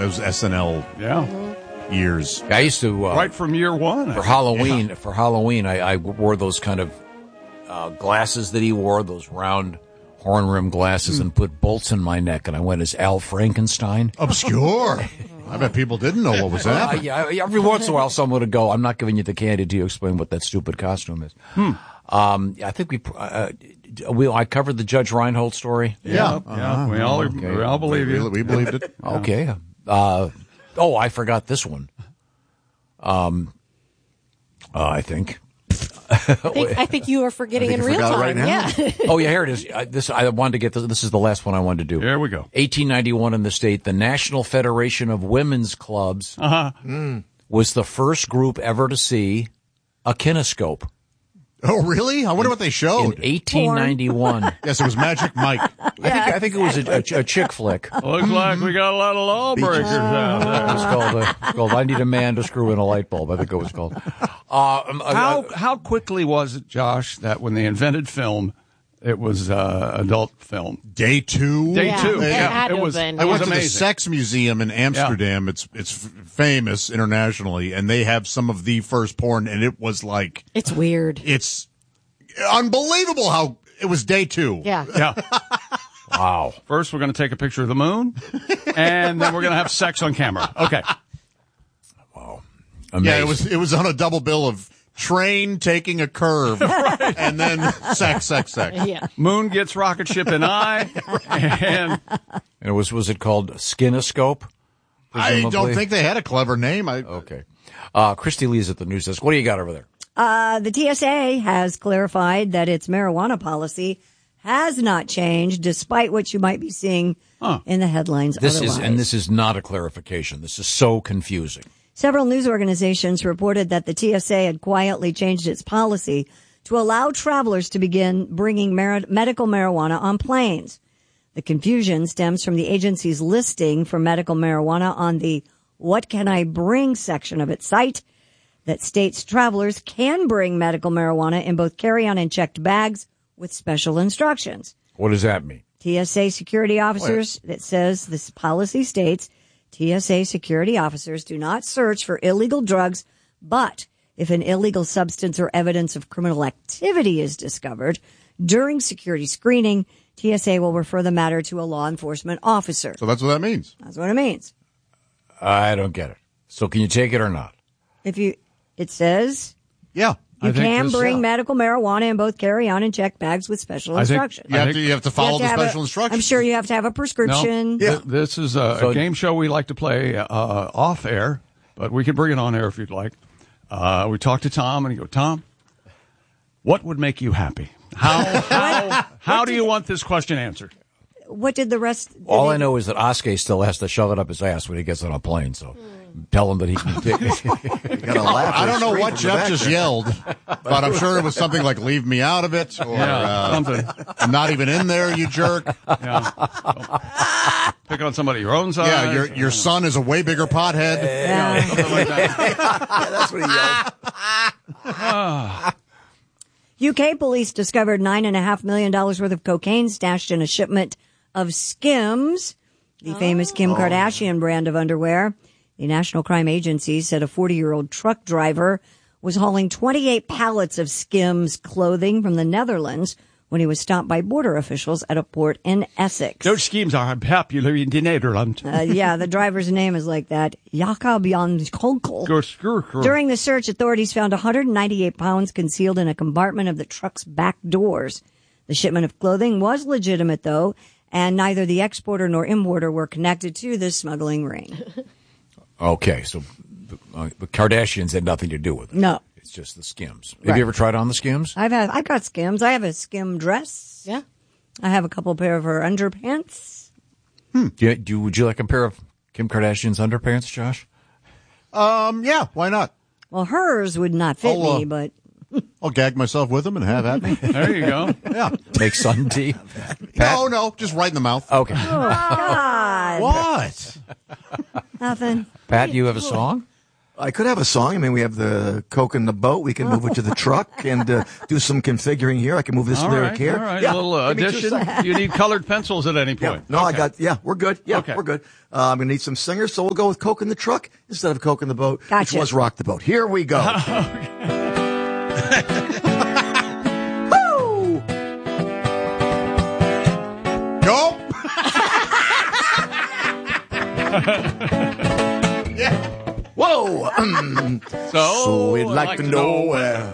those SNL years. I used to right from year one for Halloween. Yeah. For Halloween, I wore those kind of glasses that he wore, those round horn rim glasses, and put bolts in my neck, and I went as Al Frankenstein. Obscure. I bet people didn't know what was happening. Every once in a while, someone would go, "I'm not giving you the candy till you explain what that stupid costume is." I think I covered the Judge Reinhold story. Yeah. We all believe you. We believed it. Okay. I forgot this one. I think. I think you are forgetting in real time. Right now. Yeah. Here it is. I wanted to get this. This is the last one I wanted to do. Here we go. 1891 in the state, the National Federation of Women's Clubs was the first group ever to see a kinescope. Oh, really? I wonder what they showed. In 1891. Yes, it was Magic Mike. I think it was a chick flick. Looks like we got a lot of lawbreakers out there. It's called I Need a Man to Screw in a Light Bulb, I think it was called. How quickly was it, Josh, that when they invented film, it was adult film? Day two. It had to it was. have been. I went to amazing. the Sex Museum in Amsterdam. Yeah. It's famous internationally, and they have some of the first porn, and it was like... It's weird. It's unbelievable how... It was day two. Yeah. Wow. First, we're going to take a picture of the moon, and then we're going to have sex on camera. Okay. Wow. Amazing. Yeah, it was on a double bill of train taking a curve, and then sex. Yeah. Moon gets rocket ship in eye, and it was it called Skinoscope? I don't think they had a clever name. Okay. Christy Lee's at the news desk. What do you got over there? The TSA has clarified that its marijuana policy has not changed, despite what you might be seeing in the headlines. This is not a clarification. This is so confusing. Several news organizations reported that the TSA had quietly changed its policy to allow travelers to begin bringing medical marijuana on planes. The confusion stems from the agency's listing for medical marijuana on the What Can I Bring section of its site that states travelers can bring medical marijuana in both carry-on and checked bags with special instructions. What does that mean? TSA security officers, it says this policy states TSA security officers do not search for illegal drugs, but if an illegal substance or evidence of criminal activity is discovered during security screening, TSA will refer the matter to a law enforcement officer. So that's what that means. That's what it means. I don't get it. So can you take it or not? It says... Yeah. You can bring medical marijuana in both carry-on and checked bags with special instructions. You have to follow the special instructions. I'm sure you have to have a prescription. No, this is a game show we like to play off air, but we can bring it on air if you'd like. We talk to Tom, and you go, Tom, what would make you happy? How do you want this question answered? What did the rest... All I know is that Oskar still has to shove it up his ass when he gets on a plane, so tell him that he can take it. I don't know what Jeff just yelled, but I'm sure it was something like, leave me out of it, or something. I'm not even in there, you jerk. Yeah. Pick on somebody your own size. Yeah, your son is a way bigger pothead. Something like that. That's what he yelled. UK police discovered $9.5 million worth of cocaine stashed in a shipment of Skims, the famous Kim Kardashian brand of underwear. The National Crime Agency said a 40-year-old truck driver was hauling 28 pallets of Skims clothing from the Netherlands when he was stopped by border officials at a port in Essex. Those schemes are popular in the Netherlands. The driver's name is like that, Jacob Jan Konkel. During the search, authorities found 198 pounds concealed in a compartment of the truck's back doors. The shipment of clothing was legitimate, though, and neither the exporter nor importer were connected to the smuggling ring. Okay, so the Kardashians had nothing to do with it. No. It's just the Skims. Have you ever tried on the Skims? I've got Skims. I have a Skim dress. Yeah. I have a couple pair of her underpants. Would you like a pair of Kim Kardashian's underpants, Josh? Yeah, why not? Well, hers would not fit me, but... I'll gag myself with them and have at me. There you go. Yeah. Make sun tea? No, just right in the mouth. Okay. Oh, God. What? Nothing. Pat, you have a song? I could have a song. I mean, we have the Coke in the boat. We can move it to the truck and do some configuring here. I can move this lyric here. All right, yeah, a little addition. You need colored pencils at any point. No, okay. We're good. Yeah, okay. We're good. I'm going to need some singers, so we'll go with Coke in the truck instead of Coke in the boat, Gotcha. which was Rock the Boat. Here we go. Woo! Go. Whoa! So we'd like to know where